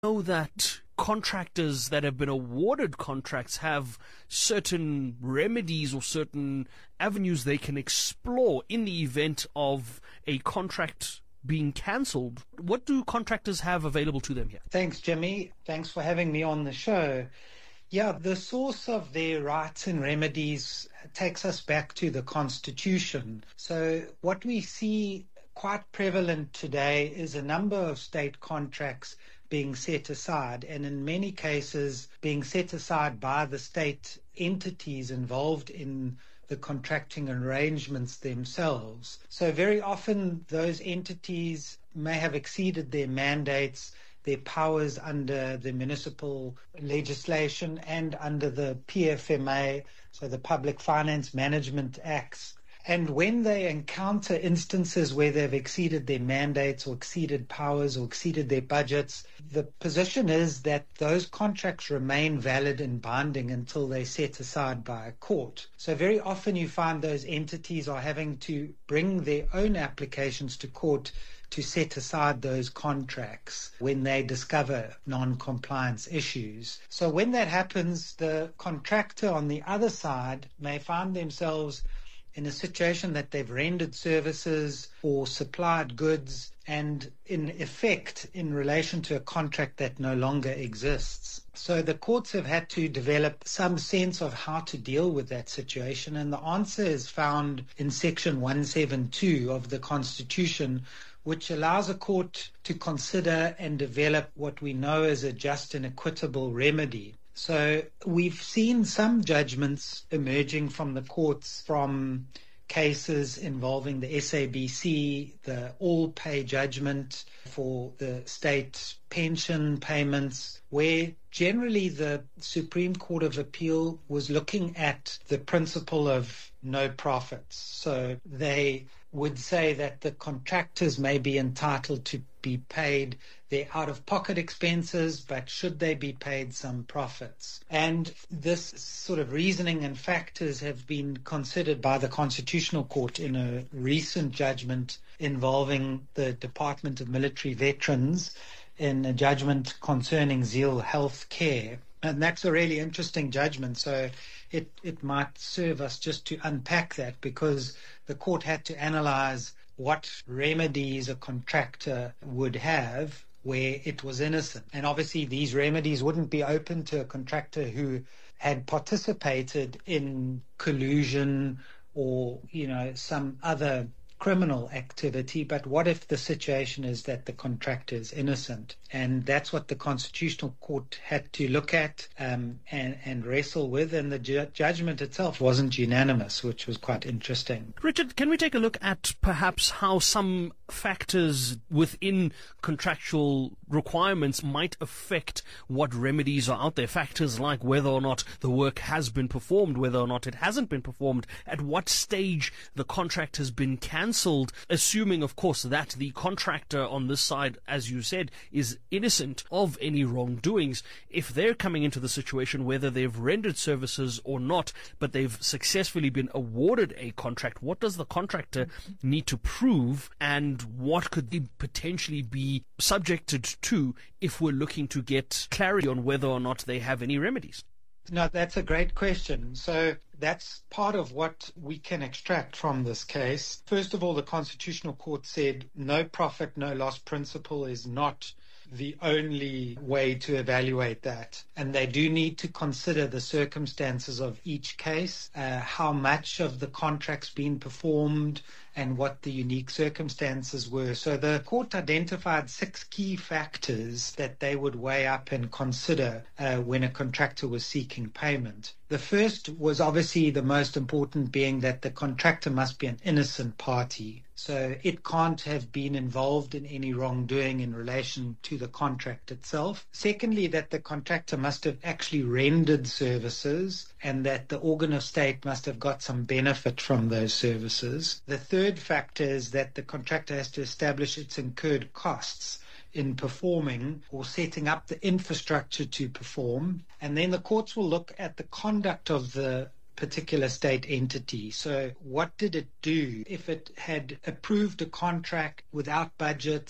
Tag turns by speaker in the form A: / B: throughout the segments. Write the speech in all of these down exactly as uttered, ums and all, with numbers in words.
A: know that contractors that have been awarded contracts have certain remedies or certain avenues they can explore in the event of a contract being cancelled. What do contractors have available to them here?
B: Thanks, Jimmy. Thanks for having me on the show. Yeah, the source of their rights and remedies takes us back to the Constitution. So what we see quite prevalent today is a number of state contracts being set aside, and in many cases being set aside by the state entities involved in the contracting arrangements themselves. So very often those entities may have exceeded their mandates, their powers under the municipal legislation and under the P F M A, so the Public Finance Management Acts. And when they encounter instances where they've exceeded their mandates or exceeded powers or exceeded their budgets, the position is that those contracts remain valid and binding until they're set aside by a court. So very often you find those entities are having to bring their own applications to court to set aside those contracts when they discover non-compliance issues. So when that happens, the contractor on the other side may find themselves in a situation that they've rendered services or supplied goods and in effect in relation to a contract that no longer exists. So the courts have had to develop some sense of how to deal with that situation, and the answer is found in section one seventy-two of the Constitution, which allows a court to consider and develop what we know as a just and equitable remedy. So we've seen some judgments emerging from the courts from cases involving the S A B C, the all-pay judgment for the state pension payments, where generally the Supreme Court of Appeal was looking at the principle of no profits. So they would say that the contractors may be entitled to be paid their out-of-pocket expenses, but should they be paid some profits? And this sort of reasoning and factors have been considered by the Constitutional Court in a recent judgment involving the Department of Military Veterans in a judgment concerning Zeal Health Care. And that's a really interesting judgment. So it, it might serve us just to unpack that, because the court had to analyze what remedies a contractor would have where it was innocent. And obviously these remedies wouldn't be open to a contractor who had participated in collusion or, you know, some other criminal activity. But what if the situation is that the contractor is innocent? And that's what the Constitutional Court had to look at um, and, and wrestle with. And the ju- judgment itself wasn't unanimous, which was quite interesting.
A: Richard, can we take a look at perhaps how some factors within contractual requirements might affect what remedies are out there? Factors like whether or not the work has been performed, whether or not it hasn't been performed, at what stage the contract has been cancelled, assuming, of course, that the contractor on this side, as you said, is innocent of any wrongdoings. If they're coming into the situation, whether they've rendered services or not, but they've successfully been awarded a contract, what does the contractor need to prove, and what could they potentially be subjected to if we're looking to get clarity on whether or not they have any remedies?
B: No, that's a great question. So that's part of what we can extract from this case. First of all, the Constitutional Court said no profit, no loss principle is not the only way to evaluate that. And they do need to consider the circumstances of each case, uh, how much of the contract's been performed, and what the unique circumstances were. So the court identified six key factors that they would weigh up and consider uh, when a contractor was seeking payment. The first was obviously the most important, being that the contractor must be an innocent party. So it can't have been involved in any wrongdoing in relation to the contract itself. Secondly, that the contractor must have actually rendered services and that the organ of state must have got some benefit from those services. The third factor is that the contractor has to establish its incurred costs in performing or setting up the infrastructure to perform. And then the courts will look at the conduct of the particular state entity. So what did it do? If it had approved a contract without budgets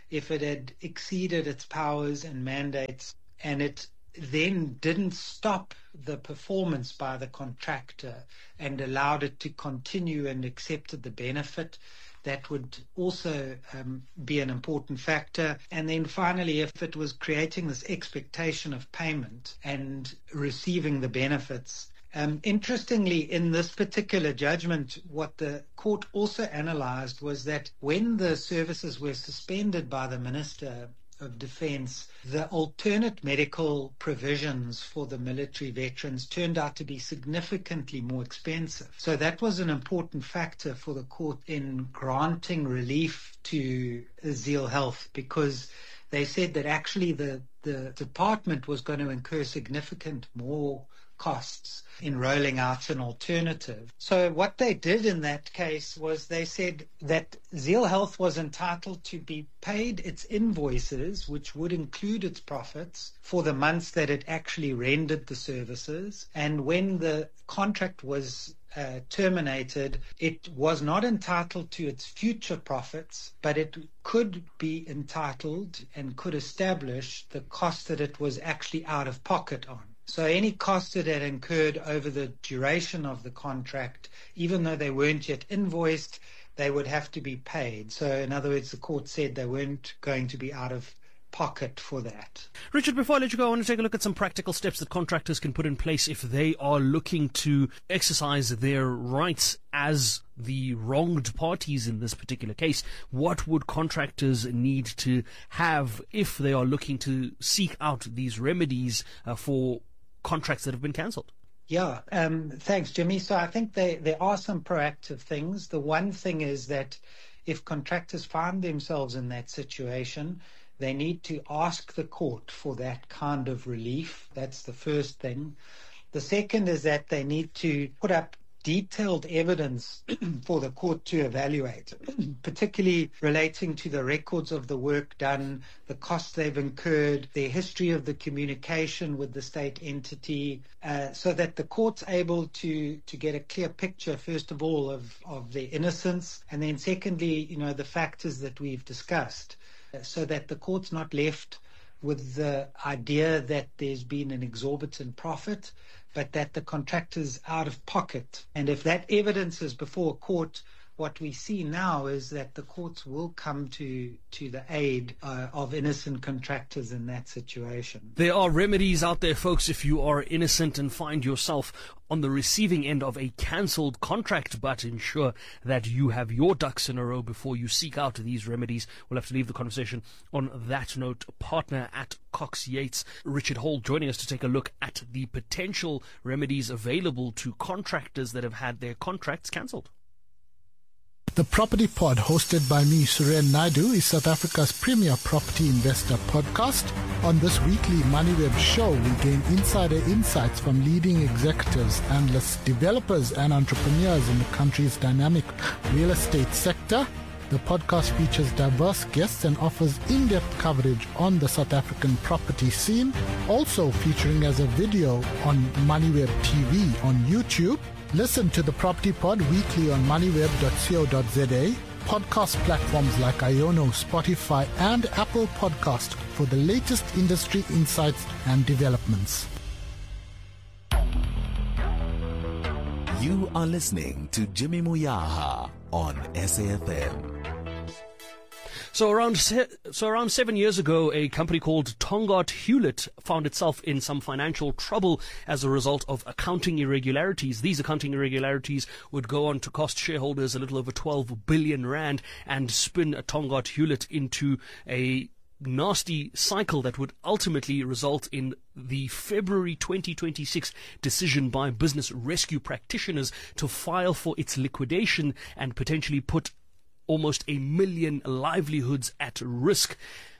B: if it had exceeded its powers and mandates, and it then didn't stop the performance by the contractor and allowed it to continue and accepted the benefit, that would also um, be an important factor. And then finally, if it was creating this expectation of payment and receiving the benefits. Um, interestingly, in this particular judgment, what the court also analysed was that when the services were suspended by the Minister of Defence, the alternate medical provisions for the military veterans turned out to be significantly more expensive. So that was an important factor for the court in granting relief to Zeal Health, because they said that actually the, the department was going to incur significant more costs in rolling out an alternative. So what they did in that case was they said that Zeal Health was entitled to be paid its invoices, which would include its profits, for the months that it actually rendered the services. And when the contract was uh, terminated, it was not entitled to its future profits, but it could be entitled and could establish the cost that it was actually out of pocket on. So any costs that had incurred over the duration of the contract, even though they weren't yet invoiced, they would have to be paid. So in other words, the court said they weren't going to be out of pocket for that.
A: Richard, before I let you go, I want to take a look at some practical steps that contractors can put in place if they are looking to exercise their rights as the wronged parties in this particular case. What would contractors need to have if they are looking to seek out these remedies uh, for contracts that have been cancelled?
B: Yeah, um, thanks, Jimmy. So I think they, there are some proactive things. The one thing is that if contractors find themselves in that situation, they need to ask the court for that kind of relief. That's the first thing. The second is that they need to put up detailed evidence for the court to evaluate, particularly relating to the records of the work done, the costs they've incurred, their history of the communication with the state entity, uh, so that the court's able to, to get a clear picture, first of all, of, of their innocence, and then secondly, you know, the factors that we've discussed, uh, so that the court's not left with the idea that there's been an exorbitant profit, but that the contractor's out of pocket. And if that evidence is before a court, what we see now is that the courts will come to, to the aid uh, of innocent contractors in that situation.
A: There are remedies out there, folks, if you are innocent and find yourself on the receiving end of a cancelled contract, but ensure that you have your ducks in a row before you seek out these remedies. We'll have to leave the conversation on that note. Partner at Cox Yates, Richard Hall, joining us to take a look at the potential remedies available to contractors that have had their contracts cancelled.
C: The Property Pod, hosted by me, Suren Naidu, is South Africa's premier property investor podcast. On this weekly MoneyWeb show, we gain insider insights from leading executives, analysts, developers, and entrepreneurs in the country's dynamic real estate sector. The podcast features diverse guests and offers in-depth coverage on the South African property scene, also featuring as a video on MoneyWeb T V on YouTube. Listen to the Property Pod weekly on moneyweb dot co dot za, podcast platforms like Iono, Spotify, and Apple Podcast for the latest industry insights and developments.
D: You are listening to Jimmy Muyaha on S A F M.
A: So around se- so around seven years ago, a company called Tongaat Hewlett found itself in some financial trouble as a result of accounting irregularities. These accounting irregularities would go on to cost shareholders a little over twelve billion rand and spin Tongaat Hewlett into a nasty cycle that would ultimately result in the February twenty twenty-six decision by business rescue practitioners to file for its liquidation and potentially put almost a million livelihoods at risk.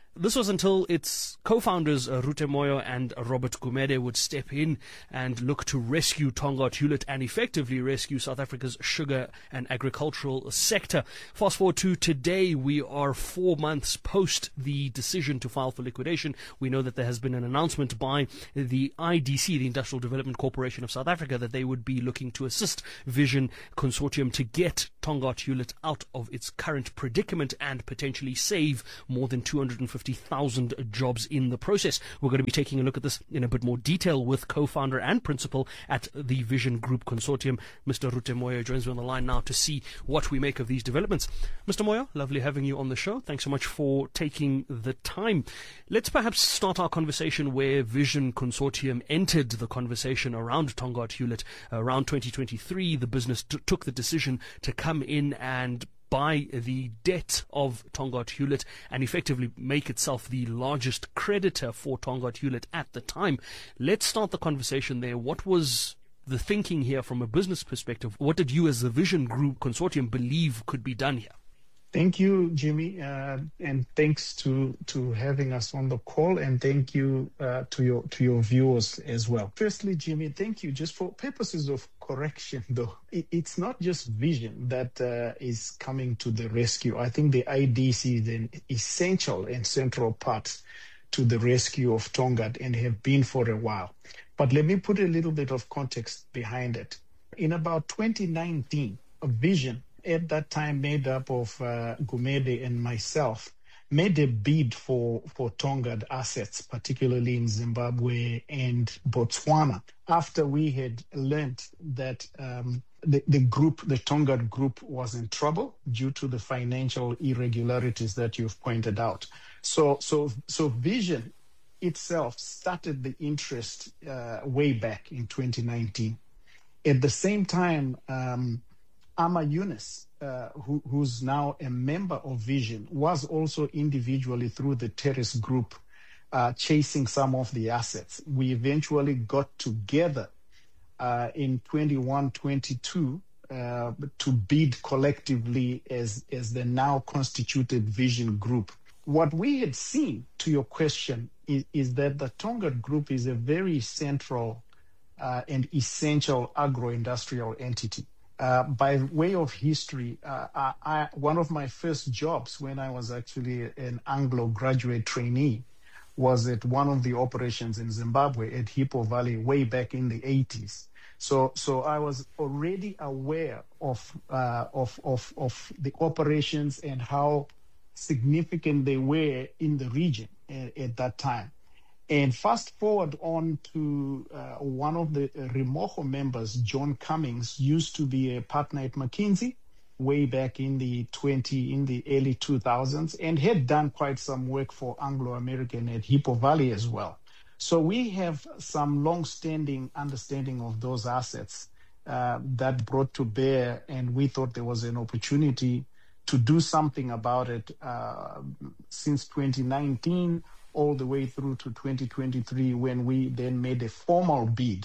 A: This was until its co-founders, uh, Rute Moyo and Robert Gumede, would step in and look to rescue Tongaat Hulett and effectively rescue South Africa's sugar and agricultural sector. Fast forward to today, we are four months post the decision to file for liquidation. We know that there has been an announcement by the I D C, the Industrial Development Corporation of South Africa, that they would be looking to assist Vision Consortium to get Tongaat Hulett out of its current predicament and potentially save more than two hundred fifty thousand jobs in the process. We're going to be taking a look at this in a bit more detail with co-founder and principal at the Vision Group Consortium. Mister Rute Moyo joins me on the line now to see what we make of these developments. Mister Moyo, lovely having you on the show. Thanks so much for taking the time. Let's perhaps start our conversation where Vision Consortium entered the conversation around Tongaat Hulett. Around twenty twenty-three, the business t- took the decision to come in and buy the debt of Tongaat Hulett and effectively make itself the largest creditor for Tongaat Hulett at the time. Let's start the conversation there. What was the thinking here from a business perspective? What did you as the Vision Group Consortium believe could be done here?
E: Thank you, Jimmy, uh, and thanks to to having us on the call, and thank you uh, to your to your viewers as well. Firstly, Jimmy, thank you. Just for purposes of correction, though, it, it's not just Vision that uh, is coming to the rescue. I think the I D C is an essential and central part to the rescue of Tongaat and have been for a while. But let me put a little bit of context behind it. In about twenty nineteen, a Vision, at that time made up of uh, Gumede and myself, made a bid for, for Tongaat assets, particularly in Zimbabwe and Botswana, after we had learned that um, the, the group, the Tongaat group, was in trouble due to the financial irregularities that you've pointed out. So, so, so Vision itself started the interest uh, way back in twenty nineteen. At the same time, um, Ama Yunus, uh, who, who's now a member of Vision, was also individually through the Terrace Group uh, chasing some of the assets. We eventually got together uh, in twenty-one twenty-two uh, to bid collectively as, as the now constituted Vision Group. What we had seen, to your question, is, is that the Tongaat Group is a very central uh, and essential agro-industrial entity. Uh, by way of history, uh, I, I, one of my first jobs when I was actually an Anglo graduate trainee was at one of the operations in Zimbabwe at Hippo Valley way back in the eighties. So, so I was already aware of, uh, of, of, of the operations and how significant they were in the region at, at that time. And fast forward on to uh, one of the uh, Remojo members, John Cummings, used to be a partner at McKinsey way back in the twenty in the early two thousands, and had done quite some work for Anglo American at Hippo Valley as well. So we have some long-standing understanding of those assets uh, that brought to bear, and we thought there was an opportunity to do something about it uh, since twenty nineteen. All the way through to twenty twenty-three, when we then made a formal bid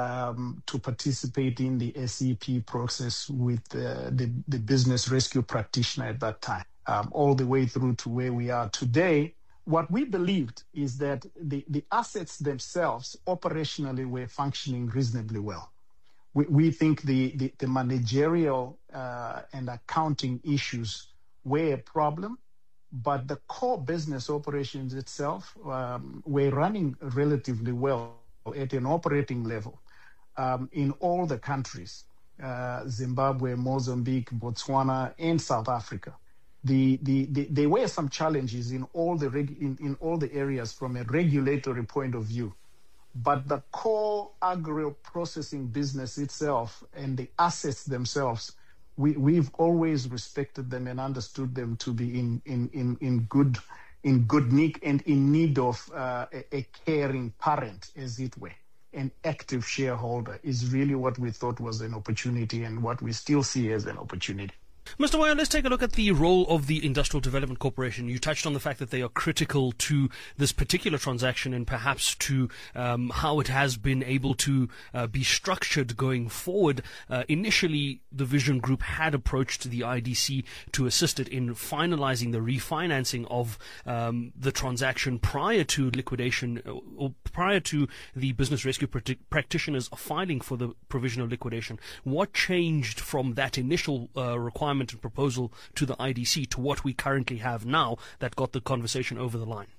E: um, to participate in the S E P process with uh, the, the business rescue practitioner at that time, um, all the way through to where we are today. What we believed is that the, the assets themselves operationally were functioning reasonably well. We, we think the, the, the managerial uh, and accounting issues were a problem, but the core business operations itself um, were running relatively well at an operating level um, in all the countries, uh, Zimbabwe, Mozambique, Botswana, and South Africa. The, the, the, there were some challenges in all the reg- in, in all the areas from a regulatory point of view, but the core agro-processing business itself and the assets themselves, We, we've always respected them and understood them to be in, in, in, in good in good nick and in need of uh, a, a caring parent, as it were. An active shareholder is really what we thought was an opportunity and what we still see as an opportunity.
A: Mister Moyo, let's take a look at the role of the Industrial Development Corporation. You touched on the fact that they are critical to this particular transaction and perhaps to um, how it has been able to uh, be structured going forward. Uh, initially, the Vision Group had approached the I D C to assist it in finalizing the refinancing of um, the transaction prior to liquidation, or prior to the business rescue practi- practitioners filing for the provisional liquidation. What changed from that initial uh, requirement and proposal to the I D C to what we currently have now that got the conversation over the line?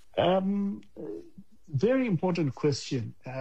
E: Um, very important question, uh,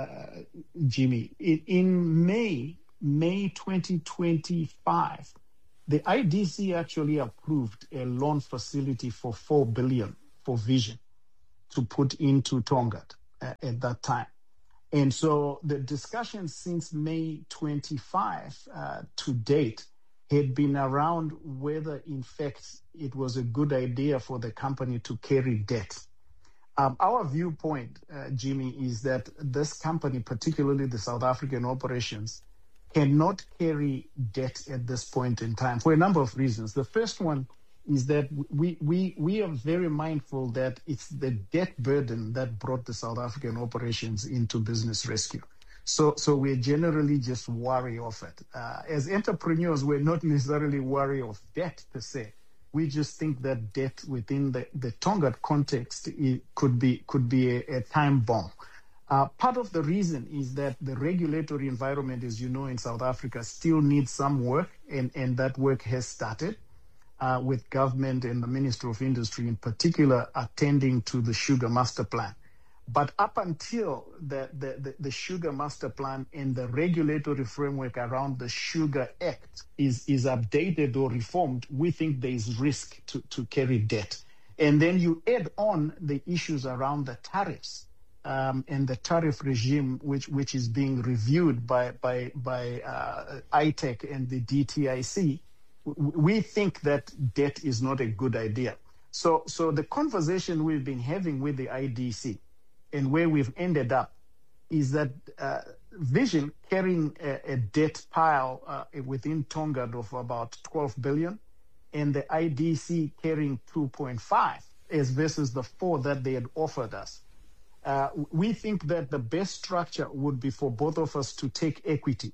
E: Jimmy. In, in May, May twenty twenty-five, the I D C actually approved a loan facility for four billion dollars for Vision to put into Tongaat uh, at that time. And so the discussion since May twenty-fifth uh, to date had been around whether, in fact, it was a good idea for the company to carry debt. Um, our viewpoint, uh, Jimmy, is that this company, particularly the South African operations, cannot carry debt at this point in time for a number of reasons. The first one is that we, we, we are very mindful that it's the debt burden that brought the South African operations into business rescue. So, so we're generally just wary of it. Uh, as entrepreneurs, we're not necessarily wary of debt per se. We just think that debt within the, the Tongaat context it could be could be a, a time bomb. Uh, part of the reason is that the regulatory environment, as you know, in South Africa still needs some work, and, and that work has started uh, with government and the Ministry of Industry in particular attending to the Sugar Master Plan. But up until the, the, the, the Sugar Master Plan and the regulatory framework around the Sugar Act is, is updated or reformed, we think there is risk to, to carry debt. And then you add on the issues around the tariffs um, and the tariff regime, which, which is being reviewed by, by, by uh, I T E C and the D T I C. We think that debt is not a good idea. So, so the conversation we've been having with the I D C and where we've ended up is that uh, Vision carrying a, a debt pile uh, within Tongaat of about twelve billion, and the I D C carrying two point five as versus the four that they had offered us. Uh, we think that the best structure would be for both of us to take equity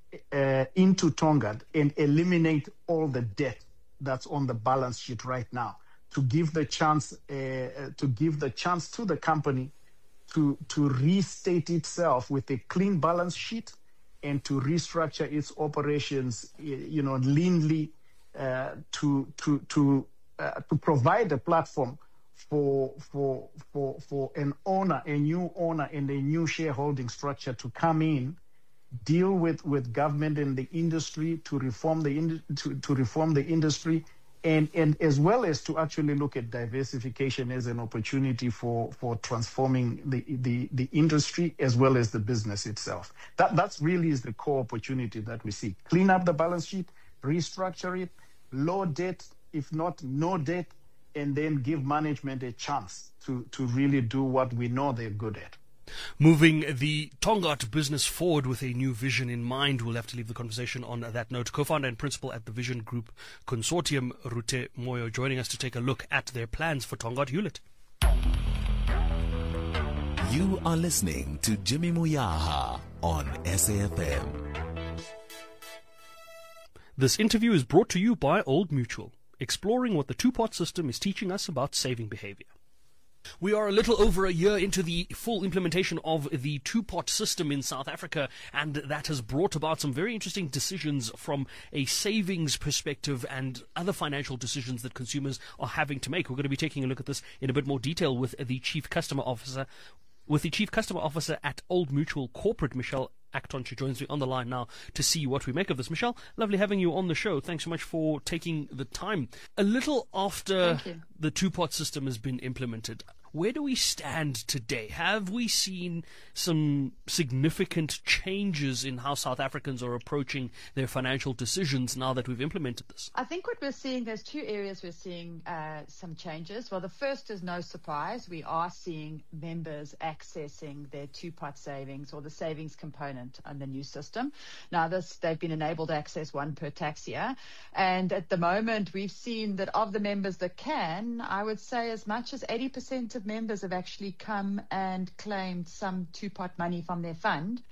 E: uh, into Tongaat and eliminate all the debt that's on the balance sheet right now, to give the chance uh, to give the chance to the company to to restate itself with a clean balance sheet and to restructure its operations, you know, leanly uh, to to to uh, to provide a platform for for for for an owner, a new owner, and a new shareholding structure to come in, deal with, with government and the industry to reform the in, to, to reform the industry. And, and as well as to actually look at diversification as an opportunity for, for transforming the, the, the industry as well as the business itself. That that's really is the core opportunity that we see. Clean up the balance sheet, restructure it, low debt, if not no debt, and then give management a chance to, to really do what we know they're good at.
A: Moving the Tongaat business forward with a new vision in mind. We'll have to leave the conversation on that note. Co-founder and principal at the Vision Group Consortium, Rute Moyo, joining us to take a look at their plans for Tongaat Hewlett.
D: You are listening to Jimmy Moyaha on S A F M.
A: This interview is brought to you by Old Mutual, exploring what the two-pot system is teaching us about saving behavior. We are a little over a year into the full implementation of the two-pot system in South Africa, and that has brought about some very interesting decisions from a savings perspective and other financial decisions that consumers are having to make. We're going to be taking a look at this in a bit more detail with the Chief Customer Officer, with the Chief Customer Officer at Old Mutual Corporate, Michelle Acton. She joins me on the line now to see what we make of this. Michelle, lovely having you on the show. Thanks so much for taking the time. A little after the two-pot system has been implemented, Where do we stand today? Have we seen some significant changes in how South Africans are approaching their financial decisions now that we've implemented this?
F: I think what we're seeing, there's two areas we're seeing uh, some changes. Well, the first is no surprise. We are seeing members accessing their two-pot savings or the savings component on the new system. Now, this they've been enabled to access one per tax year. And at the moment, we've seen that of the members that can, I would say as much as eighty percent of members have actually come and claimed some two-pot money from their fund,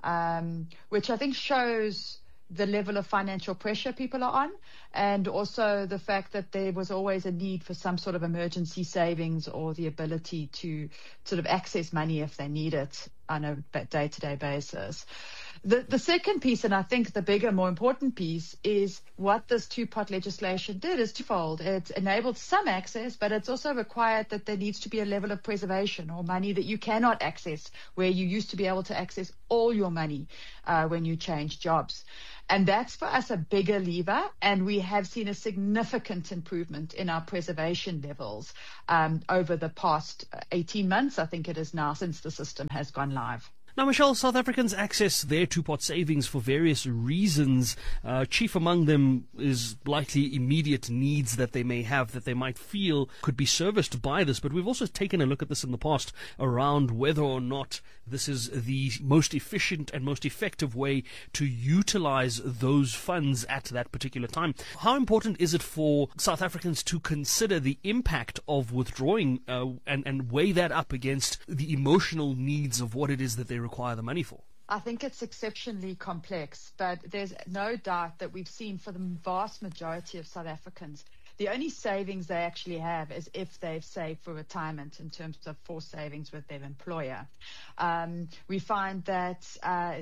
F: um, which I think shows the level of financial pressure people are on, and also the fact that there was always a need for some sort of emergency savings or the ability to sort of access money if they need it on a day-to-day basis. The, the second piece, and I think the bigger, more important piece, is what this two-pot legislation did is twofold. It enabled some access, but it's also required that there needs to be a level of preservation or money that you cannot access, where you used to be able to access all your money uh, when you change jobs. And that's for us a bigger lever, and we have seen a significant improvement in our preservation levels um, over the past eighteen months, I think it is now, since the system has gone live.
A: Now, Michelle, South Africans access their two-pot savings for various reasons. Uh, chief among them is likely immediate needs that they may have that they might feel could be serviced by this. But we've also taken a look at this in the past around whether or not this is the most efficient and most effective way to utilize those funds at that particular time. How important is it for South Africans to consider the impact of withdrawing uh, and, and weigh that up against the emotional needs of what it is that they require the money for?
F: I think it's exceptionally complex, but there's no doubt that we've seen for the vast majority of South Africans, the only savings they actually have is if they've saved for retirement in terms of forced savings with their employer. Um, we find that uh,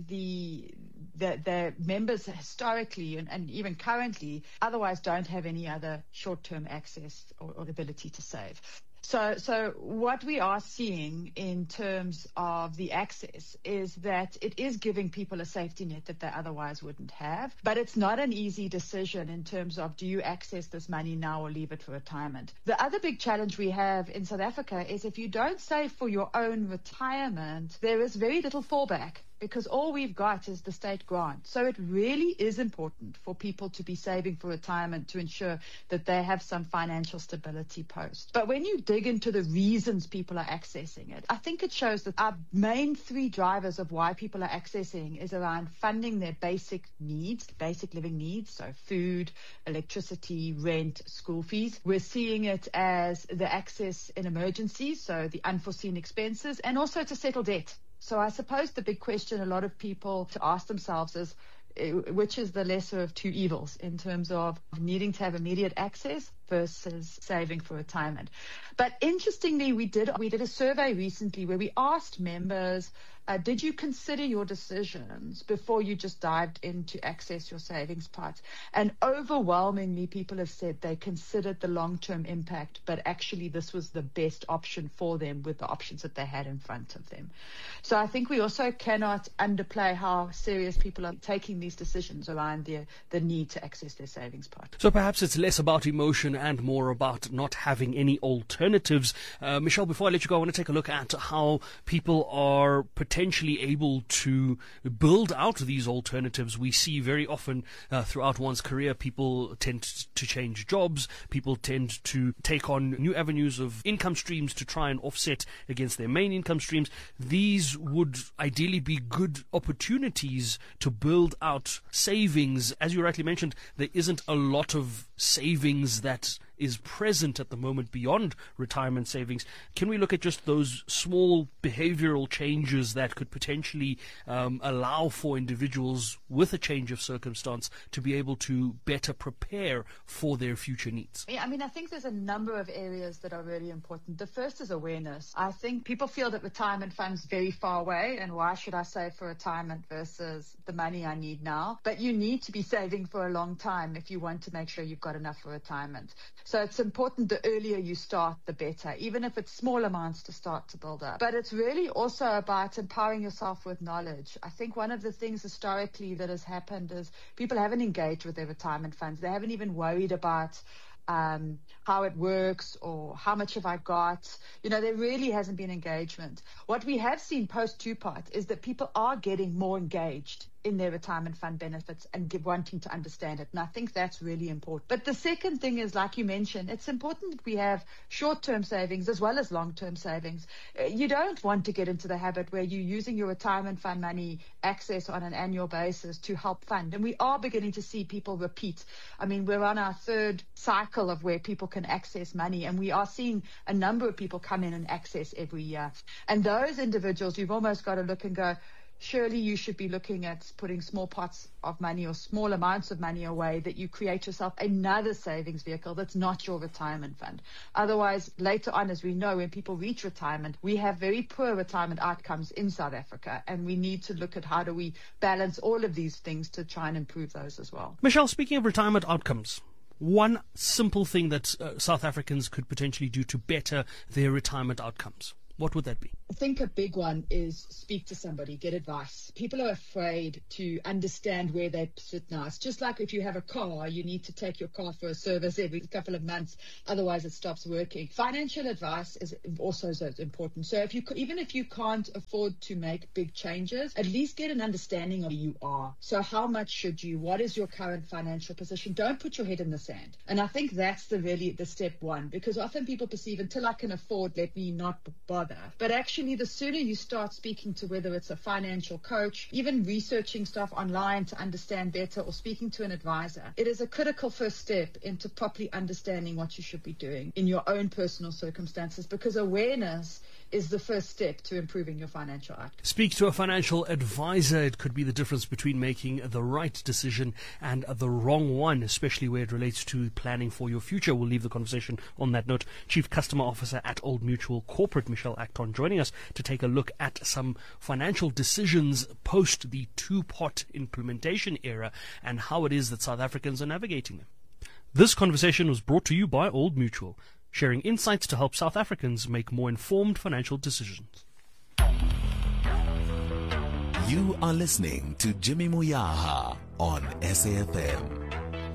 F: the, the the members historically and, and even currently otherwise don't have any other short-term access or, or ability to save. So, so what we are seeing in terms of the access is that it is giving people a safety net that they otherwise wouldn't have. But it's not an easy decision in terms of do you access this money now or leave it for retirement. The other big challenge we have in South Africa is if you don't save for your own retirement, there is very little fallback, because all we've got is the state grant. So it really is important for people to be saving for retirement to ensure that they have some financial stability post. But when you dig into the reasons people are accessing it, I think it shows that our main three drivers of why people are accessing is around funding their basic needs, basic living needs, so food, electricity, rent, school fees. We're seeing it as the access in emergencies, so the unforeseen expenses, and also to settle debt. So I suppose the big question a lot of people to ask themselves is, which is the lesser of two evils in terms of needing to have immediate access versus saving for retirement. But interestingly, we did we did a survey recently where we asked members, uh, did you consider your decisions before you just dived in to access your savings pot? And overwhelmingly, people have said they considered the long-term impact, but actually this was the best option for them with the options that they had in front of them. So I think we also cannot underplay how serious people are taking these decisions around the, the need to access their savings pot.
A: So perhaps it's less about emotion and more about not having any alternatives. Uh, Michelle, before I let you go, I want to take a look at how people are potentially able to build out these alternatives. We see very often uh, throughout one's career, people tend to change jobs. People tend to take on new avenues of income streams to try and offset against their main income streams. These would ideally be good opportunities to build out savings. As you rightly mentioned, there isn't a lot of savings that is present at the moment beyond retirement savings. Can we look at just those small behavioral changes that could potentially um, allow for individuals with a change of circumstance to be able to better prepare for their future needs?
F: Yeah, I mean, I think there's a number of areas that are really important. The first is awareness. I think people feel that retirement funds very far away, and why should I save for retirement versus the money I need now? But you need to be saving for a long time if you want to make sure you've got enough for retirement. So it's important the earlier you start, the better, even if it's small amounts to start to build up. But it's really also about empowering yourself with knowledge. I think one of the things historically that has happened is people haven't engaged with their retirement funds. They haven't even worried about um, how it works or how much have I got. You know, there really hasn't been engagement. What we have seen post two-pot is that people are getting more engaged in their retirement fund benefits and give, wanting to understand it. And I think that's really important. But the second thing is, like you mentioned, it's important that we have short-term savings as well as long-term savings. Uh, you don't want to get into the habit where you're using your retirement fund money access on an annual basis to help fund. And we are beginning to see people repeat. I mean, we're on our third cycle of where people can access money, and we are seeing a number of people come in and access every year. And those individuals, you've almost got to look and go, surely you should be looking at putting small pots of money or small amounts of money away, that you create yourself another savings vehicle that's not your retirement fund. Otherwise, later on, as we know, when people reach retirement, we have very poor retirement outcomes in South Africa, and we need to look at how do we balance all of these things to try and improve those as well.
A: Michelle, speaking of retirement outcomes, one simple thing that uh, South Africans could potentially do to better their retirement outcomes, what would that be?
F: I think a big one is speak to somebody, get advice. People are afraid to understand where they sit now. It's just like if you have a car, you need to take your car for a service every couple of months, otherwise it stops working. Financial advice is also so important. So if you even if you can't afford to make big changes, at least get an understanding of who you are. So how much should you? What is your current financial position? Don't put your head in the sand. And I think that's the really the step one, because often people perceive until I can afford, let me not bother. But actually, the sooner you start speaking to, whether it's a financial coach, even researching stuff online to understand better, or speaking to an advisor, it is a critical first step into properly understanding what you should be doing in your own personal circumstances, because awareness is the first step to improving your financial outcome.
A: Speak to a financial advisor. It could be the difference between making the right decision and the wrong one, especially where it relates to planning for your future. We'll leave the conversation on that note. Chief Customer Officer at Old Mutual Corporate, Michelle Acton, joining us to take a look at some financial decisions post the two-pot implementation era and how it is that South Africans are navigating them. This conversation was brought to you by Old Mutual, sharing insights to help South Africans make more informed financial decisions.
D: You are listening to Jimmy Moyaha on S A F M.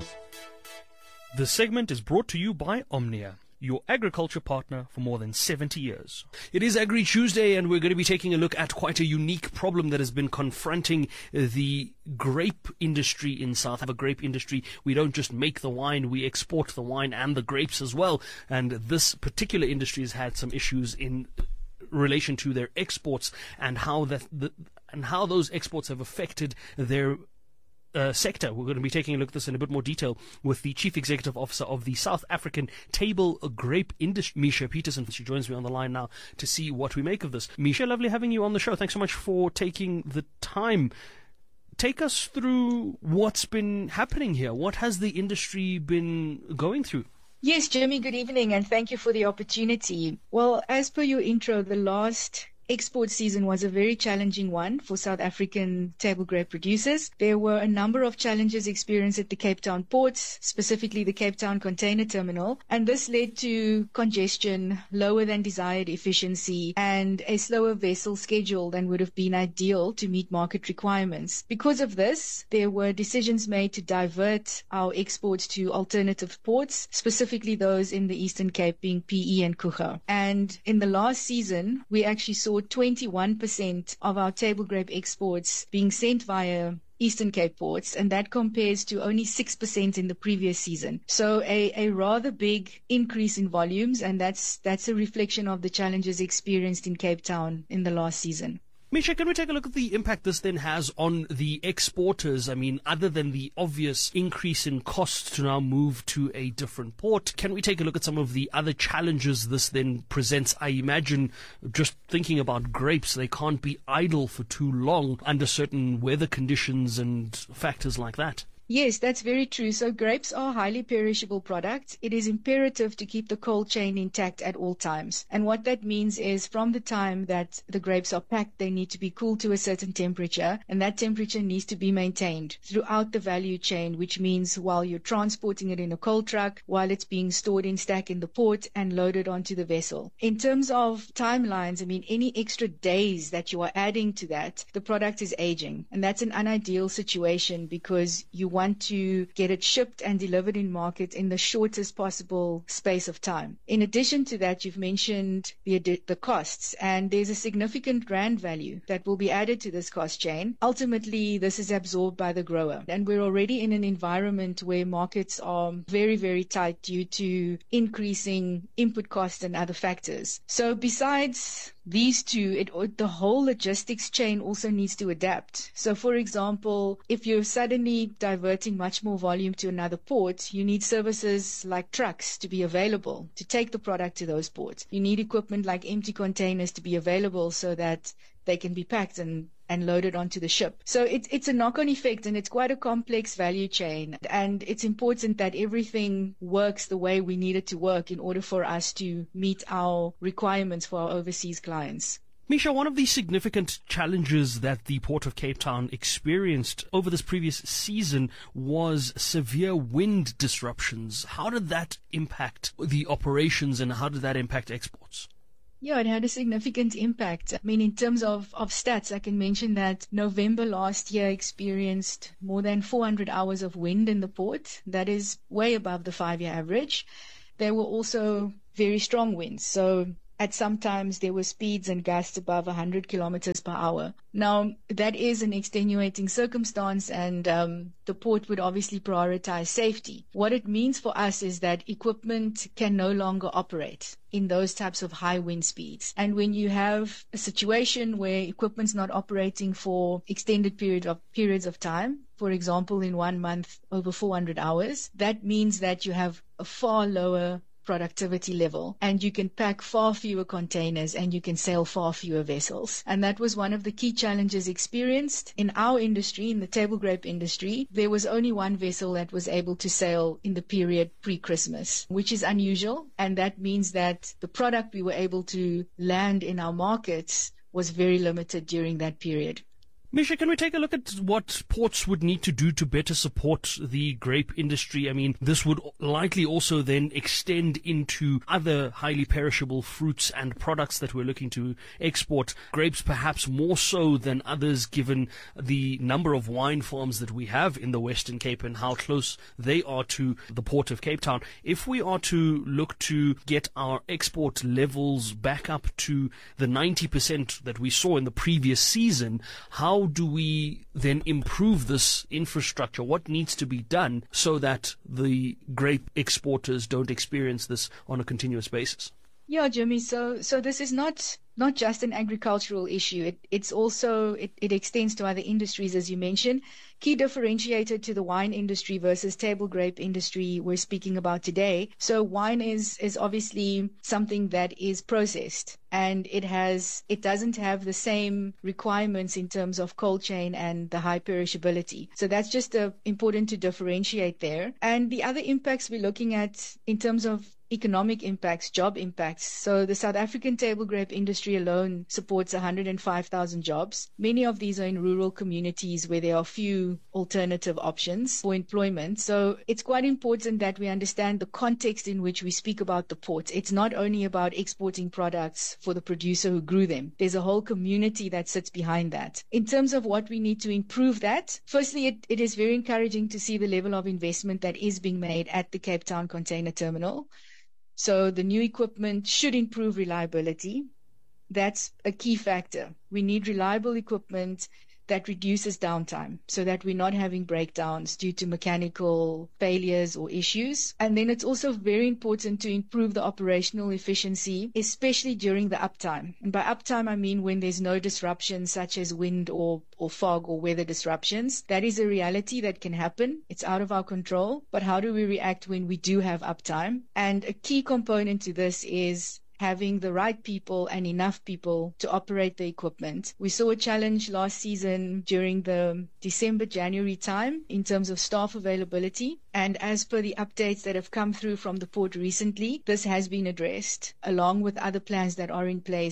A: This segment is brought to you by Omnia, your agriculture partner for more than seventy years. It is Agri Tuesday, and we're going to be taking a look at quite a unique problem that has been confronting the grape industry in South Africa. Grape industry, we don't just make the wine, we export the wine and the grapes as well. And this particular industry has had some issues in relation to their exports and how that the, and how those exports have affected their Uh, sector. We're going to be taking a look at this in a bit more detail with the Chief Executive Officer of the South African Table Grape Industry, Misha Peterson. She joins me on the line now to see what we make of this. Misha, lovely having you on the show. Thanks so much for taking the time. Take us through what's been happening here. What has the industry been going through?
G: Yes, Jimmy, good evening, and thank you for the opportunity. Well, as per your intro, the last export season was a very challenging one for South African table grape producers. There were a number of challenges experienced at the Cape Town ports, specifically the Cape Town Container Terminal, and this led to congestion, lower than desired efficiency, and a slower vessel schedule than would have been ideal to meet market requirements. Because of this, there were decisions made to divert our exports to alternative ports, specifically those in the Eastern Cape, being P E and Kruger. And in the last season, we actually saw twenty-one percent of our table grape exports being sent via Eastern Cape ports, and that compares to only six percent in the previous season. So a, a rather big increase in volumes, and that's that's a reflection of the challenges experienced in Cape Town in the last season.
A: Misha, can we take a look at the impact this then has on the exporters? I mean, other than the obvious increase in costs to now move to a different port, can we take a look at some of the other challenges this then presents? I imagine, just thinking about grapes, they can't be idle for too long under certain weather conditions and factors like that.
G: Yes, that's very true. So grapes are highly perishable products. It is imperative to keep the cold chain intact at all times. And what that means is from the time that the grapes are packed, they need to be cooled to a certain temperature, and that temperature needs to be maintained throughout the value chain, which means while you're transporting it in a cold truck, while it's being stored in stack in the port and loaded onto the vessel. In terms of timelines, I mean, any extra days that you are adding to that, the product is aging. And that's an unideal situation because you want to get it shipped and delivered in market in the shortest possible space of time. In addition to that, you've mentioned the, the costs, and there's a significant rand value that will be added to this cost chain. Ultimately, this is absorbed by the grower, and we're already in an environment where markets are very, very tight due to increasing input costs and other factors. So besides these two, it, the whole logistics chain also needs to adapt. So for example, if you're suddenly diverting much more volume to another port, you need services like trucks to be available to take the product to those ports. You need equipment like empty containers to be available so that they can be packed and and loaded onto the ship. So it's it's a knock-on effect, and it's quite a complex value chain. And it's important that everything works the way we need it to work in order for us to meet our requirements for our overseas clients.
A: Misha, one of the significant challenges that the Port of Cape Town experienced over this previous season was severe wind disruptions. How did that impact the operations, and how did that impact exports?
G: Yeah, it had a significant impact. I mean, in terms of, of stats, I can mention that November last year experienced more than four hundred hours of wind in the port. That is way above the five-year average. There were also very strong winds. So at some times there were speeds and gusts above one hundred kilometers per hour. Now, that is an extenuating circumstance, and um, the port would obviously prioritize safety. What it means for us is that equipment can no longer operate in those types of high wind speeds. And when you have a situation where equipment's not operating for extended period of periods of time, for example, in one month over four hundred hours, that means that you have a far lower productivity level, and you can pack far fewer containers and you can sail far fewer vessels. And that was one of the key challenges experienced in our industry, in the table grape industry. There was only one vessel that was able to sail in the period pre-Christmas, which is unusual, and that means that the product we were able to land in our markets was very limited during that period.
A: Misha, can we take a look at what ports would need to do to better support the grape industry? I mean, this would likely also then extend into other highly perishable fruits and products that we're looking to export. Grapes perhaps more so than others, given the number of wine farms that we have in the Western Cape and how close they are to the Port of Cape Town. If we are to look to get our export levels back up to the ninety percent that we saw in the previous season, how do we then improve this infrastructure? What needs to be done so that the grape exporters don't experience this on a continuous basis?
G: Yeah, Jimmy. So, so this is not not just an agricultural issue. It, it's also, it, it extends to other industries, as you mentioned. Key differentiator to the wine industry versus table grape industry we're speaking about today. So wine is, is obviously something that is processed, and it has, it doesn't have the same requirements in terms of cold chain and the high perishability. So that's just uh, important to differentiate there. And the other impacts we're looking at in terms of economic impacts, job impacts. So the South African table grape industry alone supports one hundred five thousand jobs. Many of these are in rural communities where there are few alternative options for employment. So it's quite important that we understand the context in which we speak about the port. It's not only about exporting products for the producer who grew them. There's a whole community that sits behind that. In terms of what we need to improve that, firstly, it, it is very encouraging to see the level of investment that is being made at the Cape Town Container Terminal. So the new equipment should improve reliability. That's a key factor. We need reliable equipment that reduces downtime so that we're not having breakdowns due to mechanical failures or issues. And then it's also very important to improve the operational efficiency, especially during the uptime. And by uptime, I mean when there's no disruptions such as wind or, or fog or weather disruptions. That is a reality that can happen. It's out of our control. But how do we react when we do have uptime? And a key component to this is having the right people and enough people to operate the equipment. We saw a challenge last season during the December, January time in terms of staff availability. And as per the updates that have come through from the port recently, this has been addressed along with other plans that are in place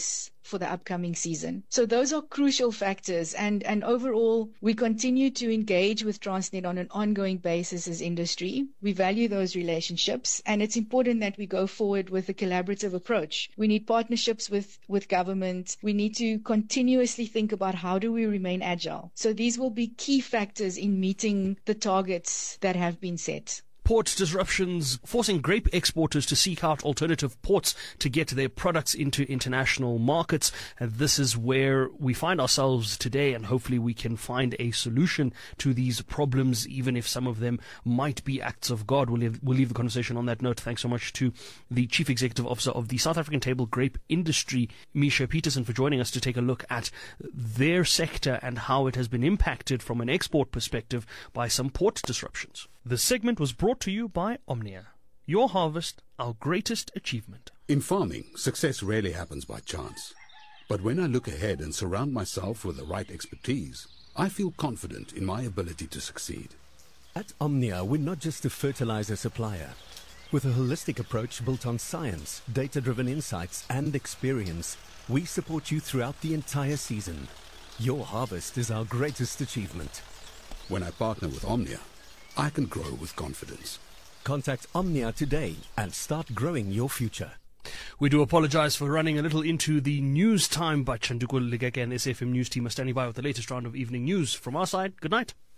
G: for the upcoming season. So those are crucial factors. And, and overall, we continue to engage with Transnet on an ongoing basis as industry. We value those relationships, and it's important that we go forward with a collaborative approach. We need partnerships with, with government. We need to continuously think about how do we remain agile. So these will be key factors in meeting the targets that have been set.
A: Port disruptions forcing grape exporters to seek out alternative ports to get their products into international markets. And this is where we find ourselves today, and hopefully we can find a solution to these problems, even if some of them might be acts of God. We'll leave, we'll leave the conversation on that note. Thanks so much to the Chief Executive Officer of the South African Table Grape Industry, Misha Peterson, for joining us to take a look at their sector and how it has been impacted from an export perspective by some port disruptions. The segment was brought to you by Omnia. Your harvest, our greatest achievement.
H: In farming, success rarely happens by chance. But when I look ahead and surround myself with the right expertise, I feel confident in my ability to succeed.
I: At Omnia, we're not just a fertilizer supplier. With a holistic approach built on science, data-driven insights, and experience, we support you throughout the entire season. Your harvest is our greatest achievement.
H: When I partner with Omnia, I can grow with confidence.
I: Contact Omnia today and start growing your future.
A: We do apologize for running a little into the news time, but Chanduko Ligeke and S F M News team are standing by with the latest round of evening news. From our side, good night.